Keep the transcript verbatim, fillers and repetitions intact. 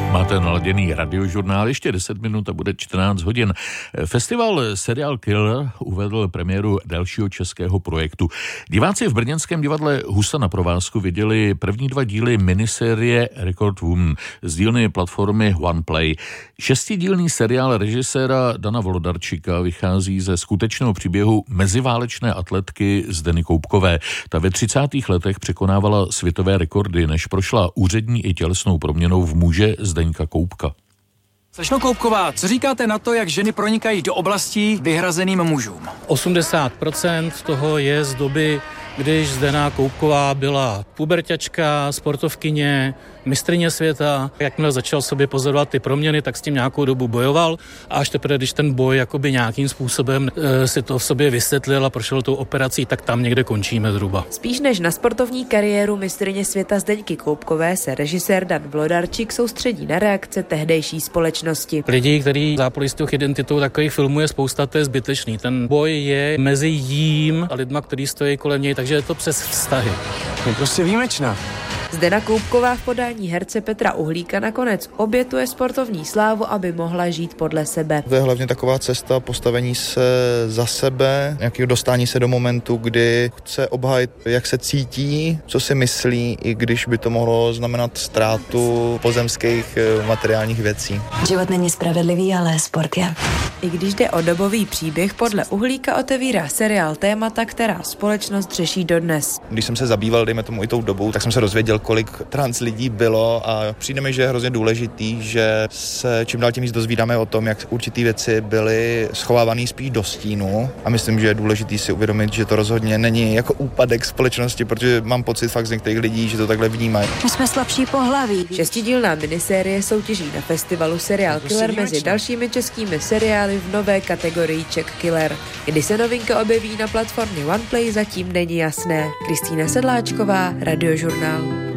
Máte naladěný radiožurnál, ještě deset minut a bude čtrnáct hodin. Festival Serial Killer uvedl premiéru dalšího českého projektu. Diváci v brněnském divadle Husa na provázku viděli první dva díly minisérie Record Woman z dílny platformy OnePlay. Šestidílný seriál režiséra Dana Volodarčika vychází ze skutečného příběhu meziválečné atletky Zdeny Koupkové. Ta ve třicátých letech překonávala světové rekordy, než prošla úřední i tělesnou proměnou v muže Zdeňka Koupka. Slečno Koupková, co říkáte na to, jak ženy pronikají do oblastí vyhrazeným mužům? osmdesát procent toho je z doby, když Zdena Koupková byla puberťačka, sportovkyně, mistryně světa. Jakmile začal sobě pozorovat ty proměny, tak s tím nějakou dobu bojoval a až teprve, když ten boj jakoby nějakým způsobem e, si to v sobě vysvětlil a prošel tou operací, tak tam někde končíme zhruba. Spíš než na sportovní kariéru mistryně světa Zdeňky Koupkové se režisér Dan Volodarčik soustředí na reakce tehdejší společnosti. Lidí, kteří zápolí s tou identitou, takových filmů je spousta, to je zbytečný. Ten boj je mezi jím a lidma, kteří stojí kolem něj, takže je to přes vztahy. Je prostě výjimečná. Zdena Koupková v podání herce Petra Uhlíka nakonec obětuje sportovní slávu, aby mohla žít podle sebe. To je hlavně taková cesta postavení se za sebe, nějakého dostání se do momentu, kdy chce obhájit, jak se cítí, co si myslí, i když by to mohlo znamenat ztrátu pozemských materiálních věcí. Život není spravedlivý, ale sport je. I když jde o dobový příběh, podle Uhlíka otevírá seriál témata, která společnost řeší dodnes. Když jsem se zabýval, dejme tomu, i tou dobou, tak jsem se dozvěděl, kolik trans lidí bylo a přijde mi, že je hrozně důležitý, že se čím dál tím víc dozvídáme o tom, jak určitý věci byly schovávané spíš do stínu a myslím, že je důležitý si uvědomit, že to rozhodně není jako úpadek společnosti, protože mám pocit fakt z některých lidí, že to takhle vnímají. My jsme slabší pohlaví. Šestidílná minisérie soutěží na festivalu Serial Killer mezi dalšími českými seriály v nové kategorii Czech Killer. Kdy se novinka objeví na platformě OnePlay, zatím není jasné. Kristýna Sedláčková, Radiožurnál.